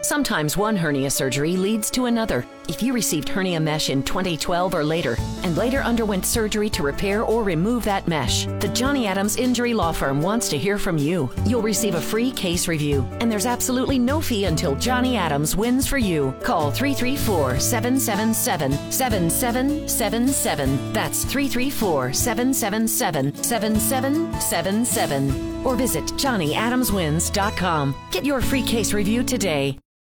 Sometimes one hernia surgery leads to another. If you received hernia mesh in 2012 or later, and later underwent surgery to repair or remove that mesh, the Johnny Adams Injury Law Firm wants to hear from you. You'll receive a free case review, and there's absolutely no fee until Johnny Adams wins for you. Call 334-777-7777. That's 334-777-7777. Or visit JohnnyAdamsWins.com. Get your free case review today.